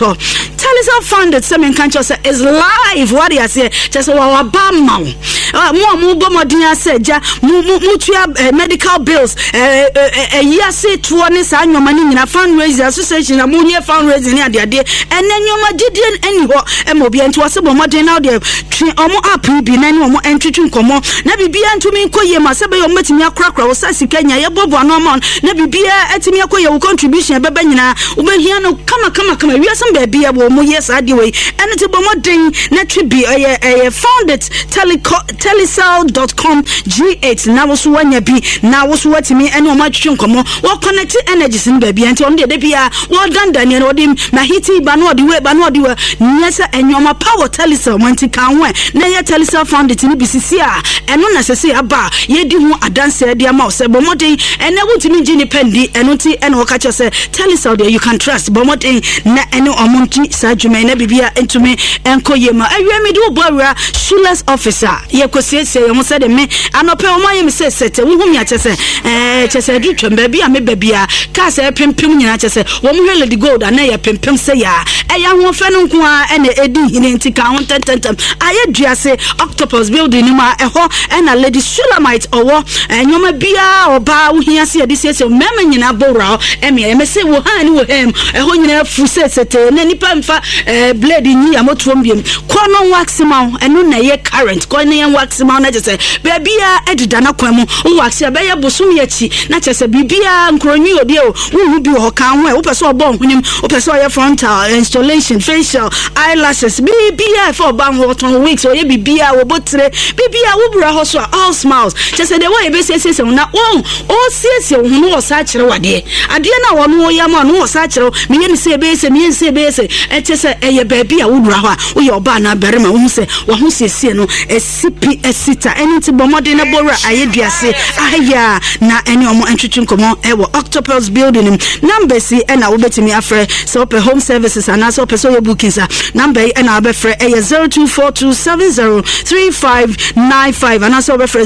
to Telecel founded semen cancer is live. What do you say? Just our bam now. More bomodina said, medical bills. Yes, 20 annual money in a fundraising association, a moon year fundraising the day, and then you didn't anywhere. And Mobi and to us about modern out there. Omo up be no more entry to come on. Never be to me, Koye, Masabe, or Metimia Cracker, or Sassy Kenya, Yabobo, no man. Never be a Timia Koya contribution, Babenina, Ubehiano, come, we are some baby, yes, I do. And it's about modern, netri be a founded telecel.com G8. Now was one ya be, now was what me, and no much chunk come on. What connected energies in baby, and on the Debia, well done, Daniel, or him, Mahiti, Bano, the way, Bano, the way, Nessa, and your power telecel, when to come when. Naya telecel founded in BCCA, and no necessary about ye do a dance, dear mouse, Bomoti, and I want to meet Jenny Pendy, and Uti, and Okacha say, telecel there you can trust, Bomoti, na eno Omonti, Sajume, Nebibia, and to me, and Koyema. I really do Bora, Shulas officer, Yako say, almost said me, and no pay my says, whom ya say, Chessa, baby, I may be a Casa Pimpim, say, one really the gold, and I pimpim say, a young one fan and a Eddie in Antica, I just say octopus building in my and a lady Shulamite or and you may be or bow here, see this is your memory in a borough, and me say, well, I knew him, a honey fusset, and any pampa blade in me, a motrumbium, corner waximon, and no nay current, corner and waximon, I just say, baby, Edidana Quemo, who wax a bear bosumiachi, not just a bibia and cronio deal, who will be or can wear, Upa saw bomb, Upa saw your frontal installation, facial, eyelashes, BBI for bang weeks or ye be our botre, baby, I will also all smiles. Just the way they say, so now, all says you know such a day. I didn't know one more yaman or such a me and say base and me and say base, and just a baby, I would rather, or your banner, Berma, who say, well, who says, you know, a sippy, a sitter, and it's a bomardina bora, I just say, ah, na any more entry to come on, octopus building him, number C, and I will bet me afraid, so per home services and also per so bookings, number and I'll be for a 0242703595 and also refer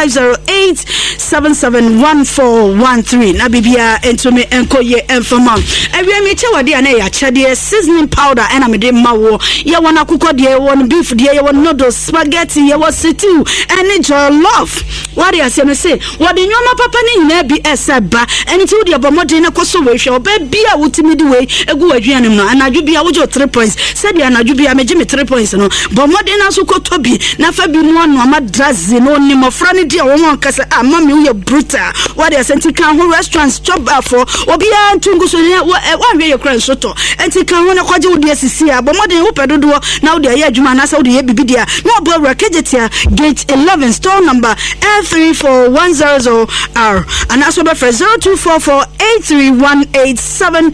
0508771413 na bibia entome enkoye enfama ewie me che wade ana ya chade seasoning powder and amede mawo ye wona kuko de won beef de ye won noodles spaghetti ye won stew and jollof what you say me say wode nyoma papa ni nyina bi eseba enti wode abomode na koso we hwe oba bia wutimi de we egu wadwane mu anadwo bia wo 3 points said anadwo bia me 3 points no bomode na so kotobi na fa bi no no ama drazi no ni mofra ne dia wo mon kasa mama we brutal what they sent kan ho restaurants job for obi antungu so ne wa we your crown soto enti kan ho na kwaje wo dia sisi a bomode wo pedodo na wo dia ye adwuma na sa wo dia bibi dia no bo rakejetia gate 11 store number L34100R and also be 02448318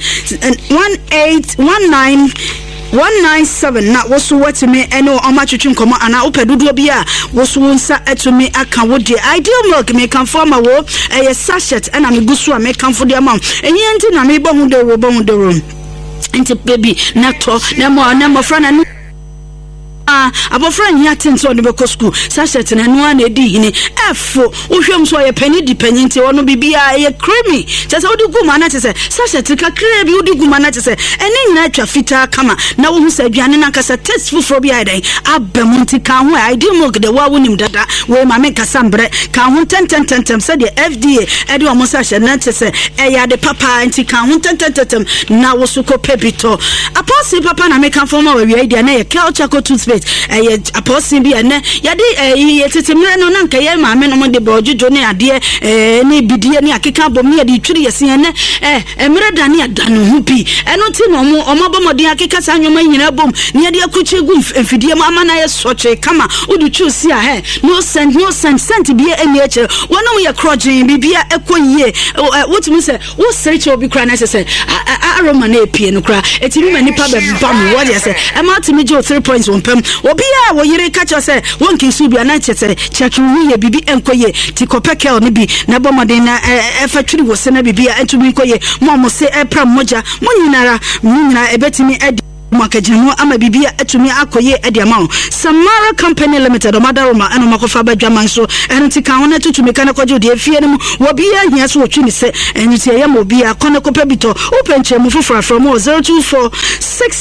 197 na woso wati me eno omachutun komo ana opedudo bia woso nsa etumi aka wode ideal milk me kan forma wo sachet ana me gusu a me kan fo de am enye nti na me bo hu de ro nti baby na to na mo fra na abofran ya tinso on be school sachet na no na edi hini efo ohwem so ye pani di pani nti wono bibia ye creamy chese odi guma na chese sachet ka creamy bi odi guma na chese eni na atwa fita kama na wo hu sa aduane na kasa tasteful for bi ai abam nti ka ho ai di milk de wa wonim dada we ma me kasa mbre ka ho tentem se de FDA edi o mo sachet na chese ya de papa nti ka ho tentem na wo su ko pebito apostle papa na me kan forma we wi dia na ye culture ko toothpaste apostle bi ene yade yetetemre no na nka ye ma me no mo de bojujo ne ade ne bidie ne akeka bom ye de twiri yesi ene emre dane adane hu bi eno ti no mo omabomodin akeka sa nwoma nyina bom ne yade akuchi gu mfidie ma ama na ye soche kama udu chusi a no send bi eni eche wono ye crojin bibia ekoyie wotumi se wo search obi kra na se aroma na epie no kra etimi manipa be bam what you say am out me jo 3 points on pem obi a wo yire ka cho se won kisu bia na chete check wi bibi enkoye ti kopekel ne bi na bomoden na efatwiri wo se na bibia entumi koye mo se epra moja mo nyinara ebetimi makajanu ama bibia etumi akoye ediamao Samara Company Limited omadaroma eno makofa badwaman so enti kan wona tutumi kana kwaje de afie ne mu wobia hia so wotwi ni se enti ye mo bia kone kopebito openche mu fufura from 0246